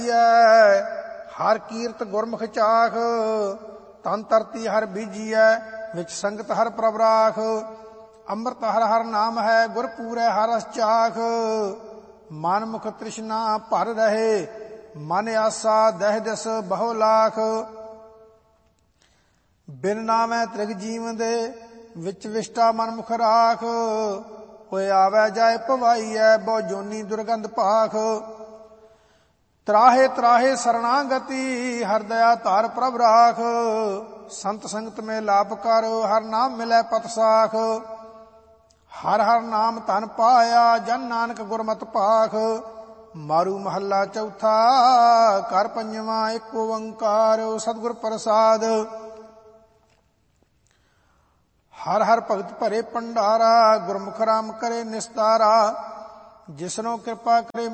ਹਰ ਕੀਰਤ ਗੁਰਮੁਖ ਚਾਖ, ਤਨ ਧਰਤੀ ਹਰ ਬੀਜੀਐ, ਵਿੱਚ ਸੰਗਤ ਹਰ ਪ੍ਰਭ ਰਾਖ। ਅੰਮ੍ਰਿਤ ਹਰ ਹਰ ਨਾਮ ਹੈ, ਗੁਰ ਪੂਰੈ ਹਰ ਰਸ ਚਾਖ। ਮਨ ਮੁਖ ਤ੍ਰਿਸ਼ਨਾ ਭਰ ਰਹੇ, ਮਨ ਆਸਾ ਦਹਿ ਦਿਸ ਬਹੁ ਲਾਖ। ਬਿਨ ਨਾਮੈ ਤ੍ਰਿਗ ਜੀਵ ਦੇ, ਵਿੱਚ ਵਿਸ਼ਟਾ ਮਨ ਮੁਖ ਰਾਖ। ਹੋਏ ਆਵੈ ਜਾਏ ਭਵਾਈਐ, ਬਹੁ ਜੋਨੀ ਦੁਰਗੰਧ ਭਾਖ। ਤਰਾਹੇ ਤਰਾਹੇ ਸਰਣਾਗਤੀ, ਹਰ ਦਇਆ ਧਾਰ ਪ੍ਰਭ ਰਾਖ। ਸੰਤ ਸੰਗਤ ਮੇ ਲਾਭ ਕਰ, ਹਰ ਨਾਮ ਮਿਲੈ ਪਤ ਸਾਖ। ਹਰ ਹਰ ਨਾਮ ਧਨ ਪਾਇਆ, ਜਨ ਨਾਨਕ ਗੁਰਮਤਿ ਭਾਖ। ਮਾਰੂ ਮਹੱਲਾ ਚੌਥਾ, ਘਰ ਪੰਜਵਾਂ, ਇੱਕ ਓੰਕਾਰ ਸਤਿਗੁਰ ਪ੍ਰਸਾਦ। ਹਰ ਹਰ ਭਗਤ ਭਰੇ ਭੰਡਾਰਾ, ਗੁਰਮੁਖ ਰਾਮ ਕਰੇ ਨਿਸਤਾਰਾ। ਜਿਸਨੋ ਕਿਰਪਾ ਕਰੇ